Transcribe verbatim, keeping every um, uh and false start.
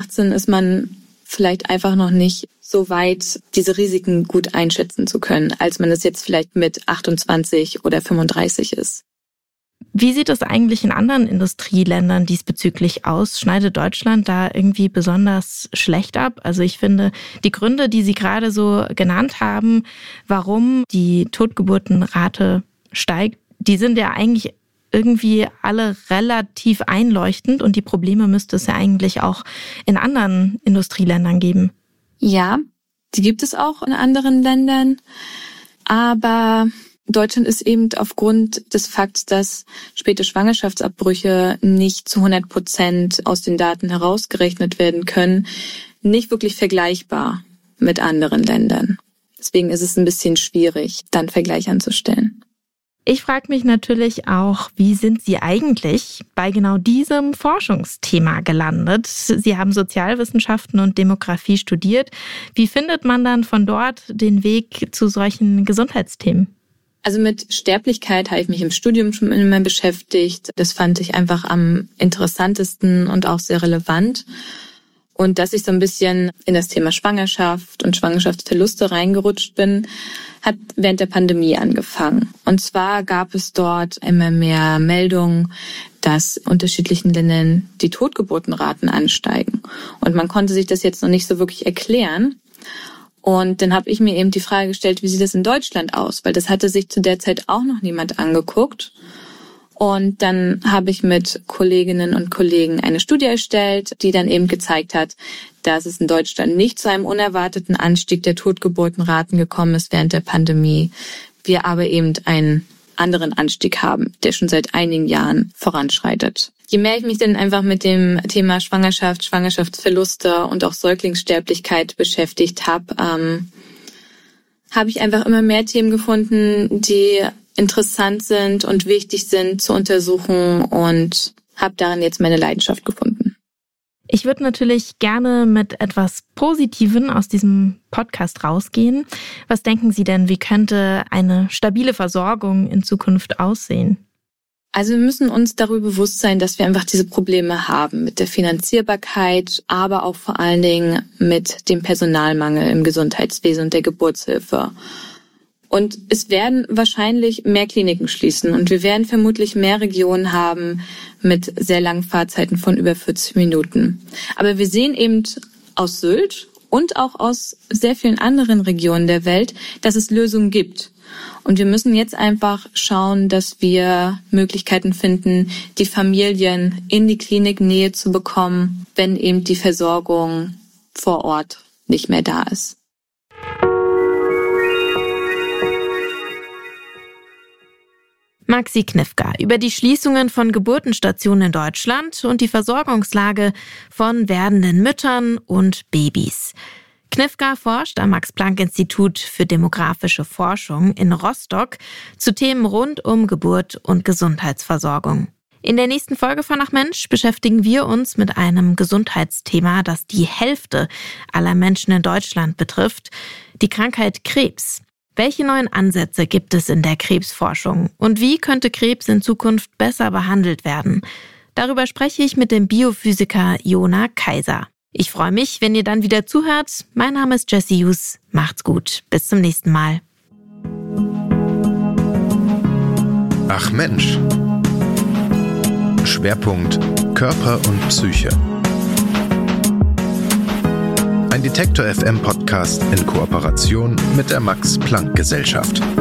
achtzehn ist man vielleicht einfach noch nicht so weit, diese Risiken gut einschätzen zu können, als man es jetzt vielleicht mit achtundzwanzig oder fünfunddreißig ist. Wie sieht es eigentlich in anderen Industrieländern diesbezüglich aus? Schneidet Deutschland da irgendwie besonders schlecht ab? Also ich finde, die Gründe, die Sie gerade so genannt haben, warum die Totgeburtenrate steigt, die sind ja eigentlich irgendwie alle relativ einleuchtend und die Probleme müsste es ja eigentlich auch in anderen Industrieländern geben. Ja, die gibt es auch in anderen Ländern, aber Deutschland ist eben aufgrund des Fakts, dass späte Schwangerschaftsabbrüche nicht zu hundert Prozent aus den Daten herausgerechnet werden können, nicht wirklich vergleichbar mit anderen Ländern. Deswegen ist es ein bisschen schwierig, dann einen Vergleich anzustellen. Ich frage mich natürlich auch, wie sind Sie eigentlich bei genau diesem Forschungsthema gelandet? Sie haben Sozialwissenschaften und Demografie studiert. Wie findet man dann von dort den Weg zu solchen Gesundheitsthemen? Also mit Sterblichkeit habe ich mich im Studium schon immer beschäftigt. Das fand ich einfach am interessantesten und auch sehr relevant. Und dass ich so ein bisschen in das Thema Schwangerschaft und Schwangerschaftsverluste reingerutscht bin, hat während der Pandemie angefangen. Und zwar gab es dort immer mehr Meldungen, dass in unterschiedlichen Ländern die Totgeburtenraten ansteigen. Und man konnte sich das jetzt noch nicht so wirklich erklären. Und dann habe ich mir eben die Frage gestellt, wie sieht das in Deutschland aus? Weil das hatte sich zu der Zeit auch noch niemand angeguckt. Und dann habe ich mit Kolleginnen und Kollegen eine Studie erstellt, die dann eben gezeigt hat, dass es in Deutschland nicht zu einem unerwarteten Anstieg der Totgeburtenraten gekommen ist während der Pandemie. Wir aber eben einen anderen Anstieg haben, der schon seit einigen Jahren voranschreitet. Je mehr ich mich dann einfach mit dem Thema Schwangerschaft, Schwangerschaftsverluste und auch Säuglingssterblichkeit beschäftigt habe, ähm, habe ich einfach immer mehr Themen gefunden, die interessant sind und wichtig sind zu untersuchen und habe darin jetzt meine Leidenschaft gefunden. Ich würde natürlich gerne mit etwas Positivem aus diesem Podcast rausgehen. Was denken Sie denn, wie könnte eine stabile Versorgung in Zukunft aussehen? Also wir müssen uns darüber bewusst sein, dass wir einfach diese Probleme haben mit der Finanzierbarkeit, aber auch vor allen Dingen mit dem Personalmangel im Gesundheitswesen und der Geburtshilfe. Und es werden wahrscheinlich mehr Kliniken schließen und wir werden vermutlich mehr Regionen haben mit sehr langen Fahrzeiten von über vierzig Minuten. Aber wir sehen eben aus Sylt und auch aus sehr vielen anderen Regionen der Welt, dass es Lösungen gibt. Und wir müssen jetzt einfach schauen, dass wir Möglichkeiten finden, die Familien in die Kliniknähe zu bekommen, wenn eben die Versorgung vor Ort nicht mehr da ist. Maxi Knifka über die Schließungen von Geburtenstationen in Deutschland und die Versorgungslage von werdenden Müttern und Babys. Knifka forscht am Max-Planck-Institut für demografische Forschung in Rostock zu Themen rund um Geburt und Gesundheitsversorgung. In der nächsten Folge von Ach Mensch beschäftigen wir uns mit einem Gesundheitsthema, das die Hälfte aller Menschen in Deutschland betrifft, die Krankheit Krebs. Welche neuen Ansätze gibt es in der Krebsforschung und wie könnte Krebs in Zukunft besser behandelt werden? Darüber spreche ich mit dem Biophysiker Jona Kaiser. Ich freue mich, wenn ihr dann wieder zuhört. Mein Name ist Jessie Hughes. Macht's gut. Bis zum nächsten Mal. Ach Mensch. Schwerpunkt Körper und Psyche. Ein Detektor F M Podcast in Kooperation mit der Max-Planck-Gesellschaft.